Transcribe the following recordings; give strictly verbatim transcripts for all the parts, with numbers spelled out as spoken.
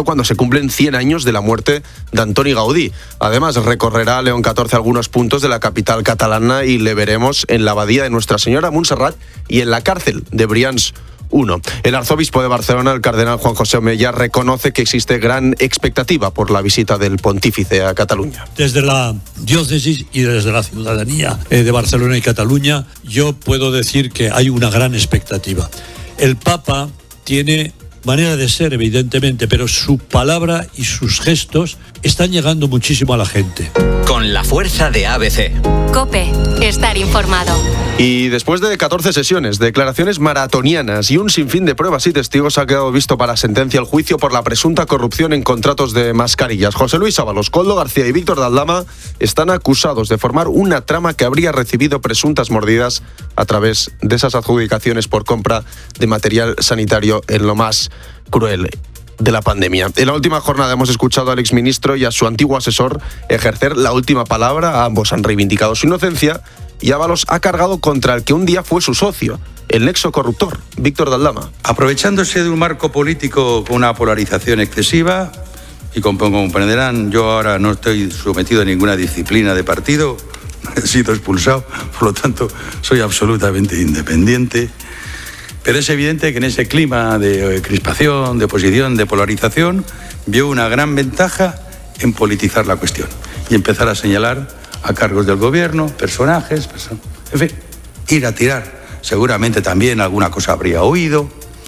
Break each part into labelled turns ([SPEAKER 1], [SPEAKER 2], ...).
[SPEAKER 1] justo cuando se cumplen cien años de la muerte de Antoni Gaudí. Además, recorrerá León catorce algunos puntos de la capital catalana y le veremos en la abadía de Nuestra Señora Montserrat y en la cárcel de Brians uno. El arzobispo de Barcelona, el cardenal Juan José Omeya, reconoce que existe gran expectativa por la visita del pontífice a Cataluña.
[SPEAKER 2] Desde la diócesis y desde la ciudadanía de Barcelona y Cataluña, yo puedo decir que hay una gran expectativa. El Papa tiene manera de ser, evidentemente, pero su palabra y sus gestos están llegando muchísimo a la gente.
[SPEAKER 3] Con la fuerza de A B C.
[SPEAKER 4] COPE, estar informado.
[SPEAKER 1] Y después de catorce sesiones, declaraciones maratonianas y un sinfín de pruebas y testigos, ha quedado visto para sentencia el juicio por la presunta corrupción en contratos de mascarillas. José Luis Ábalos, Koldo García y Víctor de Aldama están acusados de formar una trama que habría recibido presuntas mordidas a través de esas adjudicaciones por compra de material sanitario en lo más cruel de la pandemia. En la última jornada hemos escuchado al exministro y a su antiguo asesor ejercer la última palabra. Ambos han reivindicado su inocencia y Ábalos ha cargado contra el que un día fue su socio, el nexo corruptor, Víctor de Aldama.
[SPEAKER 5] Aprovechándose de un marco político con una polarización excesiva, y como comprenderán, yo ahora no estoy sometido a ninguna disciplina de partido, he sido expulsado, por lo tanto soy absolutamente independiente. Pero es evidente que en ese clima de crispación, de oposición, de polarización, vio una gran ventaja en politizar la cuestión y empezar a señalar a cargos del gobierno, personajes, person- en fin, ir a tirar. Seguramente también alguna cosa habría oído.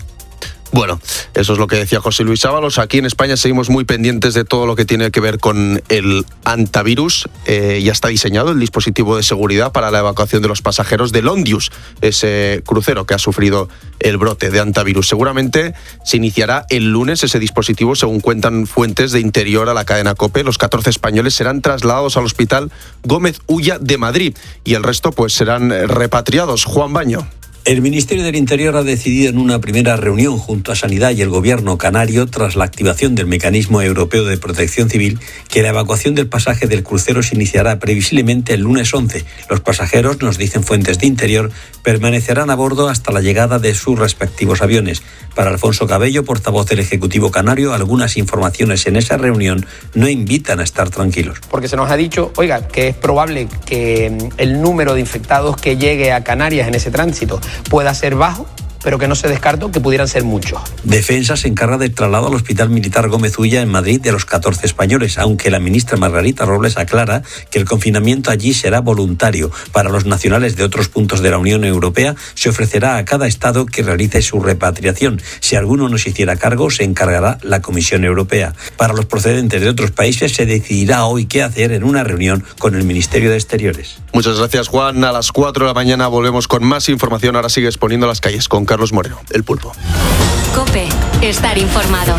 [SPEAKER 1] Bueno, eso es lo que decía José Luis Ábalos. Aquí en España seguimos muy pendientes de todo lo que tiene que ver con el antivirus. Eh, ya está diseñado el dispositivo de seguridad para la evacuación de los pasajeros del Ondius, ese crucero que ha sufrido el brote de antivirus. Seguramente se iniciará el lunes ese dispositivo, según cuentan fuentes de interior a la cadena COPE. Los catorce españoles serán trasladados al Hospital Gómez Ulla de Madrid y el resto pues serán repatriados. Juan Baño.
[SPEAKER 6] El Ministerio del Interior ha decidido en una primera reunión junto a Sanidad y el Gobierno canario, tras la activación del Mecanismo Europeo de Protección Civil, que la evacuación del pasaje del crucero se iniciará previsiblemente el lunes once. Los pasajeros, nos dicen fuentes de Interior, permanecerán a bordo hasta la llegada de sus respectivos aviones. Para Alfonso Cabello, portavoz del Ejecutivo canario, algunas informaciones en esa reunión no invitan a estar tranquilos.
[SPEAKER 7] Porque se nos ha dicho, oiga, que es probable que el número de infectados que llegue a Canarias en ese tránsito pueda ser bajo, pero que no se descartó que pudieran ser muchos.
[SPEAKER 6] Defensa se encarga del traslado al Hospital Militar Gómez Ulla en Madrid de los catorce españoles, aunque la ministra Margarita Robles aclara que el confinamiento allí será voluntario. Para los nacionales de otros puntos de la Unión Europea se ofrecerá a cada estado que realice su repatriación. Si alguno no se hiciera cargo, se encargará la Comisión Europea. Para los procedentes de otros países se decidirá hoy qué hacer en una reunión con el Ministerio de Exteriores.
[SPEAKER 1] Muchas gracias, Juan. A las cuatro de la mañana volvemos con más información. Ahora sigue exponiendo las calles con Carlos Moreno, El Pulpo.
[SPEAKER 4] COPE, estar informado.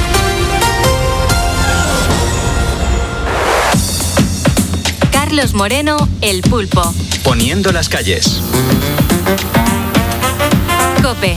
[SPEAKER 4] Carlos Moreno, El Pulpo.
[SPEAKER 3] Poniendo las calles.
[SPEAKER 4] COPE,